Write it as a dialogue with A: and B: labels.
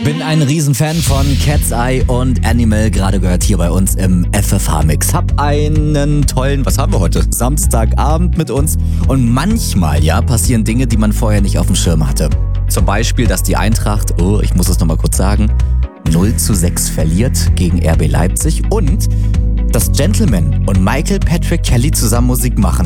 A: Bin ein Riesenfan von Cat's Eye und Animal, gerade gehört hier bei uns im FFH-Mix. Hab einen tollen, was haben wir heute? Samstagabend mit uns. Und manchmal, ja, passieren Dinge, die man vorher nicht auf dem Schirm hatte. Zum Beispiel, dass die Eintracht, ich muss es nochmal kurz sagen, 0:6 verliert gegen RB Leipzig und dass Gentleman und Michael Patrick Kelly zusammen Musik machen.